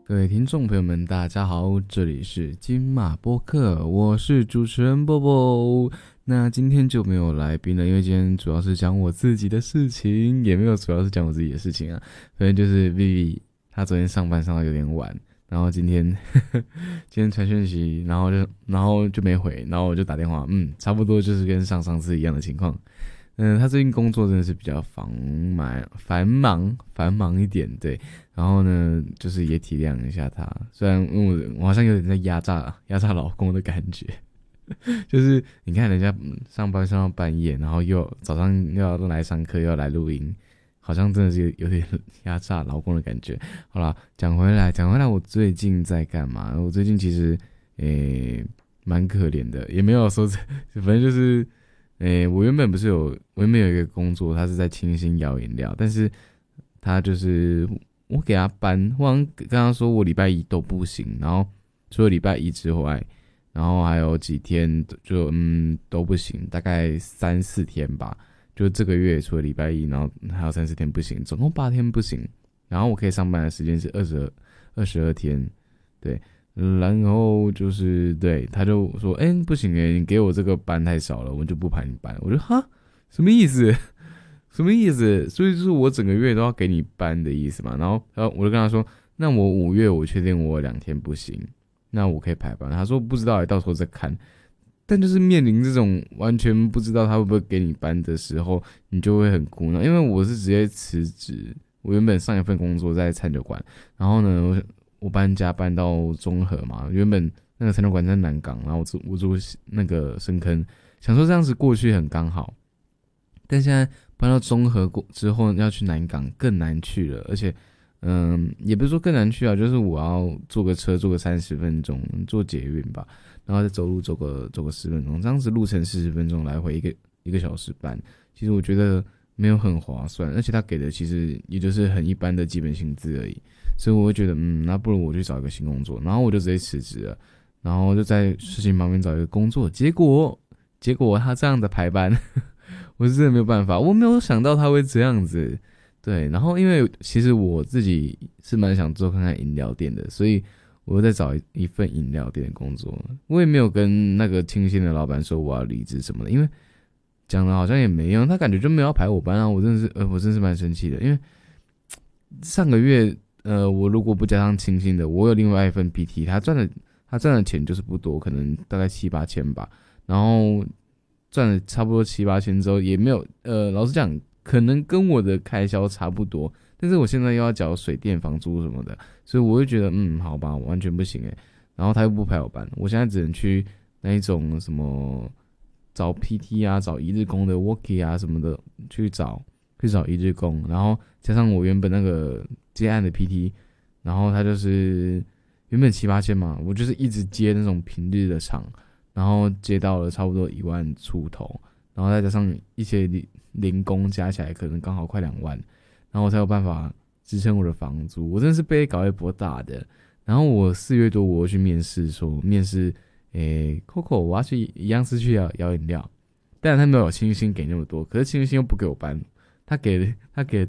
各位听众朋友们，大家好，这里是金马播客，我是主持人波波。那今天就没有来宾了，因为今天主要是讲我自己的事情，也没有主要是讲我自己的事情啊。反正就是 Vivi， 她昨天上班上到有点晚，然后今天传讯息，然后就没回，然后我就打电话，差不多就是跟上次一样的情况。他最近工作真的是比较繁忙一点，对。然后呢，就是也体谅一下他，虽然我好像有点在压榨老公的感觉，就是你看人家上班上到半夜，然后又早上又要来上课，又要来录音，好像真的是有点压榨老公的感觉。好啦，讲回来，我最近在干嘛？我最近其实蛮可怜的，也没有说反正就是。我原本有一个工作，他是在清新摇饮料，但是他就是我给他搬，我好像跟他说我礼拜一都不行，然后除了礼拜一之外，然后还有几天就都不行，大概3-4天吧，就这个月除了礼拜一，然后还有3-4天不行，总共8天不行，然后我可以上班的时间是22天，对。然后就是对，他就说，不行你给我这个班太少了，我就不排你班。我就哈，什么意思？什么意思？所以就是我整个月都要给你班的意思嘛。然后我就跟他说，那我5月我确定我2天不行，那我可以排班。他说不知道，到时候再看。但就是面临这种完全不知道他会不会给你班的时候，你就会很苦恼，因为我是直接辞职，我原本上一份工作在餐酒馆，然后呢。我搬家搬到中和嘛，原本那个餐酒馆在南港，然后我住那个深坑，想说这样子过去很刚好，但现在搬到中和之后要去南港更难去了，而且也不是说更难去啊，就是我要坐个车坐个30分钟，坐捷运吧，然后再走路走个10分钟，这样子路程40分钟来回一个小时半，其实我觉得没有很划算，而且他给的其实也就是很一般的基本薪资而已。所以我会觉得，那不如我去找一个新工作，然后我就直接辞职了，然后就在事情旁边找一个工作，结果他这样的排班，我是真的没有办法，我没有想到他会这样子，对，然后因为其实我自己是蛮想做看看饮料店的，所以我又在找一份饮料店的工作，我也没有跟那个清新的老板说我要离职什么的，因为讲的好像也没用，他感觉就没有要排我班啊，我真的是蛮生气的，因为上个月。我如果不加上清新的，我有另外一份 PT， 他赚的钱就是不多，可能大概7-8千吧。然后赚了差不多7-8千之后，也没有老实讲，可能跟我的开销差不多。但是我现在又要缴水电、房租什么的，所以我会觉得好吧，我完全不行然后他又不排我班，我现在只能去那一种什么找 PT 啊，找一日工的 Worky 啊什么的去找一日工，然后加上我原本那个接案的 PT， 然后他就是原本7-8千嘛，我就是一直接那种平日的场，然后接到了差不多1万出头，然后再加上一些零工加起来可能刚好快2万，然后我才有办法支撑我的房租。我真的是被搞一波大的。然后我4月多我又去面试Coco 我要去一样是去摇饮料，但他没有清新给那么多，可是清新又不给我搬。他给的